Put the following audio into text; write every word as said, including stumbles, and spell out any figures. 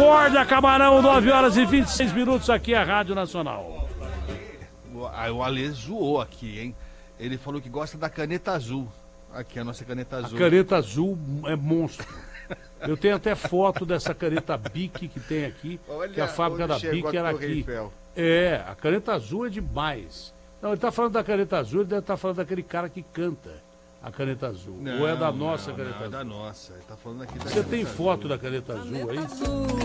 Discórdia, Camarão, nove horas e vinte e seis minutos aqui, a Rádio Nacional. O, o Alê zoou aqui, hein? Ele falou que gosta da caneta azul. Aqui, a nossa caneta azul. A caneta azul é monstro. Eu tenho até foto dessa caneta Bic que tem aqui, Olha, que a fábrica da Bic era aqui. Eiffel. É, a caneta azul é demais. Não, ele tá falando da caneta azul, ele deve estar falando daquele cara que canta a caneta azul. Não, Ou é da nossa não, caneta não, azul? é da nossa. Ele tá falando aqui da Você caneta tem azul. foto da caneta azul aí?